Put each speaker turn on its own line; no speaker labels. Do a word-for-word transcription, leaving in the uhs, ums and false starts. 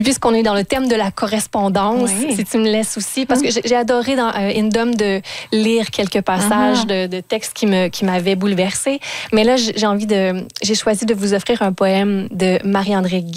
Puisqu'on est dans le thème de la correspondance, oui. si tu me laisses aussi, parce que j'ai, j'ai adoré dans euh, Indom de lire quelques passages uh-huh. de, de textes qui, me, qui m'avaient bouleversée. Mais là, j'ai envie de, j'ai choisi de vous offrir un poème de Marie-André